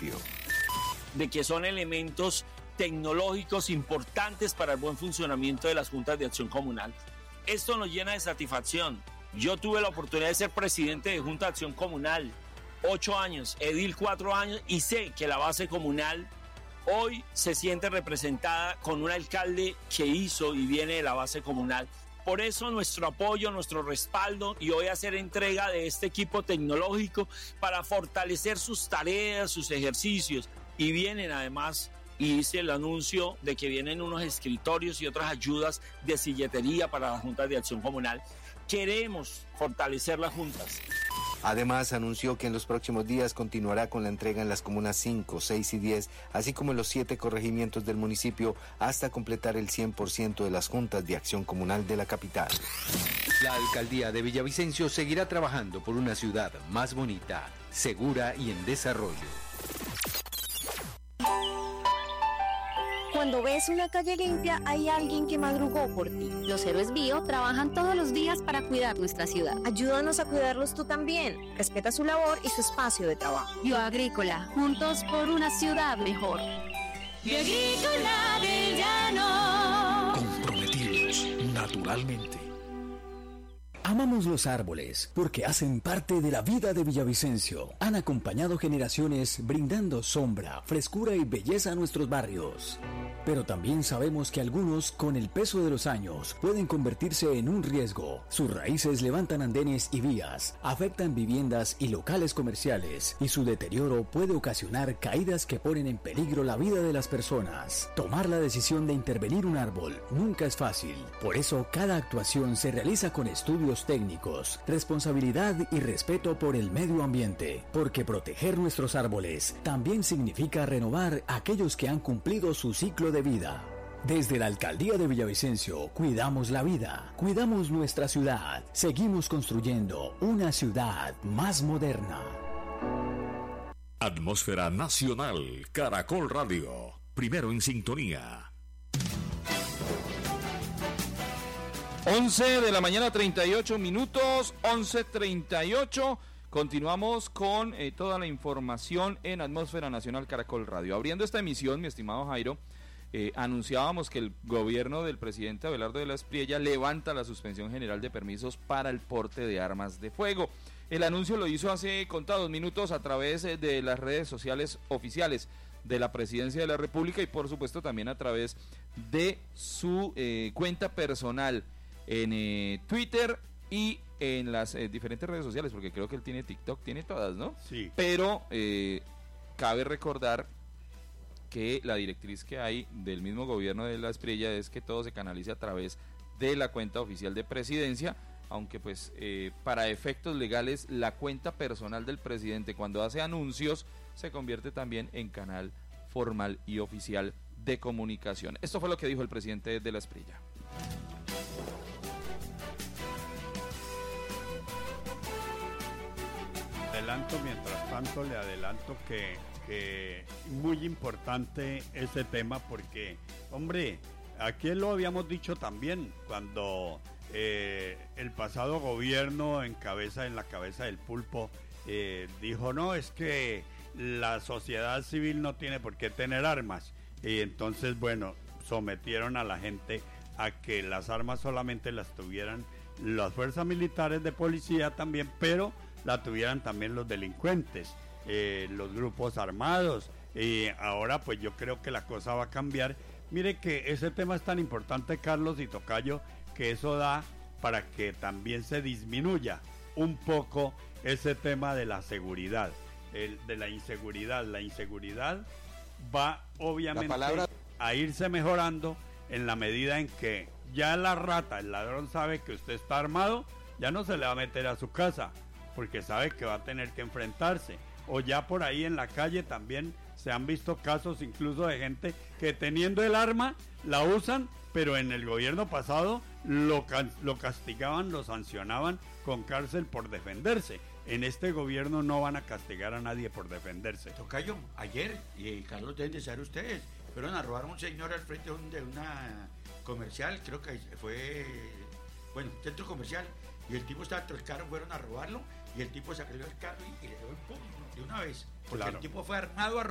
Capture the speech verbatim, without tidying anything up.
municipio. De que son elementos tecnológicos importantes para el buen funcionamiento de las juntas de acción comunal. Esto nos llena de satisfacción. Yo tuve la oportunidad de ser presidente de Junta de Acción Comunal, ocho años, edil cuatro años, y sé que la base comunal hoy se siente representada con un alcalde que hizo y viene de la base comunal. Por eso nuestro apoyo, nuestro respaldo, y hoy hacer entrega de este equipo tecnológico para fortalecer sus tareas, sus ejercicios. Y vienen además, y hice el anuncio de que vienen unos escritorios y otras ayudas de silletería para las juntas de acción comunal. Queremos fortalecer las juntas. Además, anunció que en los próximos días continuará con la entrega en las comunas cinco, seis y diez, así como en los siete corregimientos del municipio, hasta completar el cien por ciento de las juntas de acción comunal de la capital. La alcaldía de Villavicencio seguirá trabajando por una ciudad más bonita, segura y en desarrollo. Cuando ves una calle limpia, hay alguien que madrugó por ti. Los héroes bio trabajan todos los días para cuidar nuestra ciudad. Ayúdanos a cuidarlos tú también. Respeta su labor y su espacio de trabajo. Bioagrícola, juntos por una ciudad mejor. Bioagrícola del Llano. Comprometidos naturalmente. Amamos los árboles porque hacen parte de la vida de Villavicencio. Han acompañado generaciones brindando sombra, frescura y belleza a nuestros barrios. Pero también sabemos que algunos, con el peso de los años, pueden convertirse en un riesgo. Sus raíces levantan andenes y vías, afectan viviendas y locales comerciales, y su deterioro puede ocasionar caídas que ponen en peligro la vida de las personas. Tomar la decisión de intervenir un árbol nunca es fácil. Por eso, cada actuación se realiza con estudios técnicos, responsabilidad y respeto por el medio ambiente, porque proteger nuestros árboles también significa renovar aquellos que han cumplido su ciclo de vida. Desde la Alcaldía de Villavicencio, cuidamos la vida, cuidamos nuestra ciudad, seguimos construyendo una ciudad más moderna. Atmósfera Nacional, Caracol Radio, primero en sintonía. once de la mañana, treinta y ocho minutos, once treinta y ocho. Continuamos con eh, toda la información en Atmósfera Nacional Caracol Radio. Abriendo esta emisión, mi estimado Jairo, eh, anunciábamos que el gobierno del presidente Abelardo de la Espriella levanta la suspensión general de permisos para el porte de armas de fuego. El anuncio lo hizo hace contados minutos a través eh, de las redes sociales oficiales de la Presidencia de la República y por supuesto también a través de su eh, cuenta personal en eh, Twitter y en las eh, diferentes redes sociales, porque creo que él tiene TikTok, tiene todas, ¿no? Sí. Pero eh, cabe recordar que la directriz que hay del mismo gobierno de la Espriella es que todo se canalice a través de la cuenta oficial de Presidencia, aunque pues eh, para efectos legales la cuenta personal del presidente cuando hace anuncios se convierte también en canal formal y oficial de comunicación. Esto fue lo que dijo el presidente de la Espriella. Adelanto, mientras tanto le adelanto que, que muy importante ese tema porque, hombre, aquí lo habíamos dicho también cuando eh, el pasado gobierno en cabeza, en la cabeza del pulpo, eh, dijo no, es que la sociedad civil no tiene por qué tener armas y entonces, bueno, sometieron a la gente a que las armas solamente las tuvieran las fuerzas militares de policía también, pero la tuvieran también los delincuentes, eh, los grupos armados, y ahora pues yo creo que la cosa va a cambiar. Mire que ese tema es tan importante, Carlos y Tocayo, que eso da para que también se disminuya un poco ese tema de la seguridad, el, de la inseguridad. La inseguridad va obviamente palabra... a irse mejorando en la medida en que ya la rata, el ladrón sabe que usted está armado, ya no se le va a meter a su casa, porque sabe que va a tener que enfrentarse. O ya por ahí en la calle también se han visto casos incluso de gente que teniendo el arma la usan, pero en el gobierno pasado lo, lo castigaban, lo sancionaban con cárcel por defenderse. En este gobierno no van a castigar a nadie por defenderse. Tocayo, ayer, y Carlos deben de saber ustedes, fueron a robar a un señor al frente de, un, de una comercial, creo que fue, bueno, centro comercial, y el tipo estaba dentro del carro, fueron a robarlo, y el tipo sacó el carro y, y le dio el pum de una vez, porque claro, el tipo fue armado a